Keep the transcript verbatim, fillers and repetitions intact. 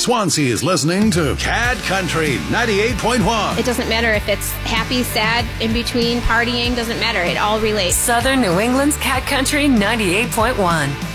Swansea is listening to Cat Country ninety-eight point one. It doesn't matter if it's happy, sad, in between, partying, doesn't matter. It all relates. Southern New England's Cat Country ninety-eight point one.